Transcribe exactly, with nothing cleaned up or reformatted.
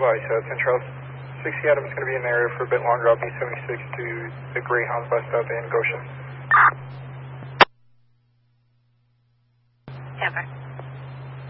Right, so ten Charles sixty Adams is going to be in the area for a bit longer. I'll be seventy-six to the Greyhound bus stop in Goshen. Tampa.